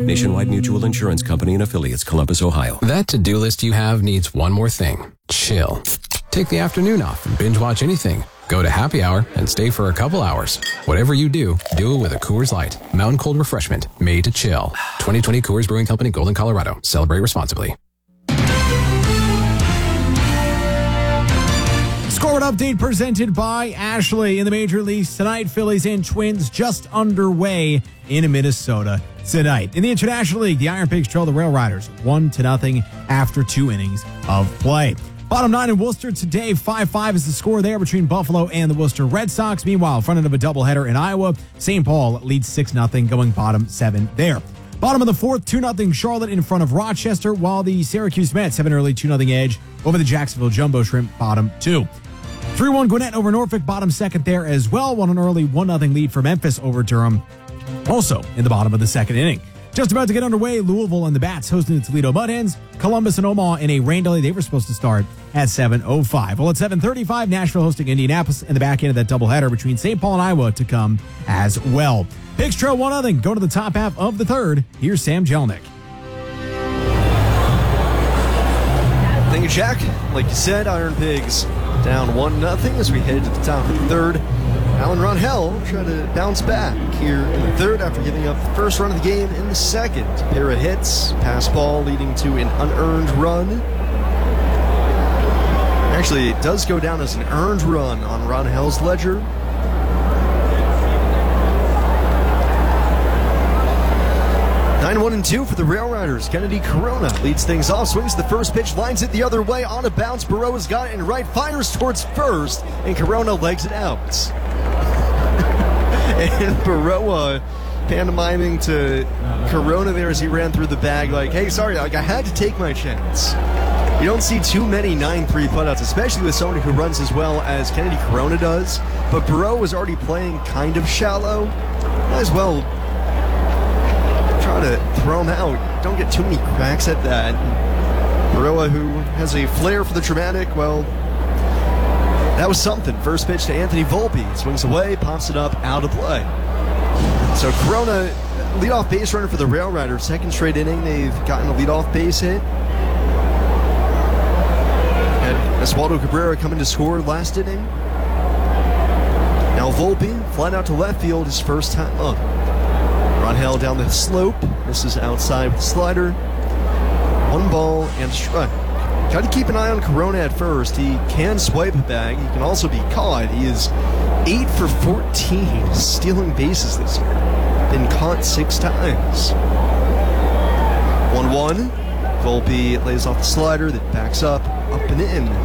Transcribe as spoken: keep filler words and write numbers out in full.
Nationwide Mutual Insurance Company and Affiliates, Columbus, Ohio. That to-do list you have needs one more thing. Chill. Take the afternoon off and binge watch anything. Go to happy hour and stay for a couple hours. Whatever you do, do it with a Coors Light. Mountain cold refreshment made to chill. twenty twenty Coors Brewing Company, Golden, Colorado. Celebrate responsibly. Scoreboard update presented by Ashley. In the major leagues tonight, Phillies and Twins just underway in Minnesota tonight. In the International League, the Iron Pigs trail the Rail Riders one to nothing after two innings of play. Bottom nine in Worcester today, five five is the score there between Buffalo and the Worcester Red Sox. Meanwhile, front end of a doubleheader in Iowa, Saint Paul leads six nothing, going bottom seven there. Bottom of the fourth, two nothing Charlotte in front of Rochester, while the Syracuse Mets have an early two nothing edge over the Jacksonville Jumbo Shrimp, bottom two. three one Gwinnett over Norfolk, bottom second there as well, while an early one nothing lead for Memphis over Durham, also in the bottom of the second inning. Just about to get underway, Louisville and the Bats hosting the Toledo Mud Hens. Columbus and Omaha in a rain delay. They were supposed to start at seven oh five. Well, at seven thirty-five, Nashville hosting Indianapolis in the back end of that doubleheader between Saint Paul and Iowa to come as well. Pigs trail one nothing. Go to the top half of the third. Here's Sam Jelnick. Thank you, Jack. Like you said, Iron Pigs down one nothing as we head to the top of the third. Alan Ronhell trying to bounce back here in the third after giving up the first run of the game in the second. A pair of hits, pass ball leading to an unearned run. Actually, it does go down as an earned run on Ronhell's ledger. nine one and two for the Rail Riders. Kennedy Corona leads things off, swings the first pitch, lines it the other way on a bounce. Baroa's got it in right, fires towards first, and Corona legs it out. And Baroa pantomiming to Corona there as he ran through the bag like, hey, sorry, like I had to take my chance. You don't see too many nine three putouts, especially with somebody who runs as well as Kennedy Corona does. But Baroa was already playing kind of shallow. Might as well try to throw him out. Don't get too many cracks at that. Baroa, who has a flair for the dramatic, well, that was something. First pitch to Anthony Volpe. Swings away, pops it up, out of play. So Corona, leadoff base runner for the Rail Riders. Second straight inning, they've gotten a leadoff base hit. Had Oswaldo Cabrera coming to score last inning. Now Volpe, flying out to left field, his first time up. Ronhell down the slope. This is outside with the slider. One ball and strike. Try to keep an eye on Corona at first. He can swipe a bag. He can also be caught. He is eight for fourteen stealing bases this year. Been caught six times. one one. Volpe lays off the slider that backs up, up and in.